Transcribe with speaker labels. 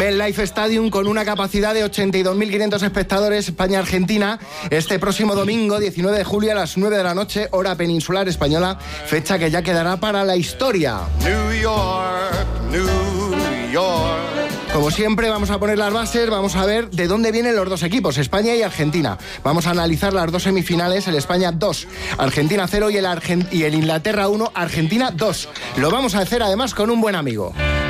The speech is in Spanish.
Speaker 1: MetLife Stadium con una capacidad de 82.500 espectadores, España-Argentina, este próximo domingo, 19 de julio a las 9 de la noche, hora peninsular española, fecha que ya quedará para la historia.
Speaker 2: New York, New York.
Speaker 1: Como siempre, vamos a poner las bases, vamos a ver de dónde vienen los dos equipos, España y Argentina. Vamos a analizar las dos semifinales, el España 2, Argentina 0 y el Inglaterra 1, Argentina 2. Lo vamos a hacer además con un buen amigo.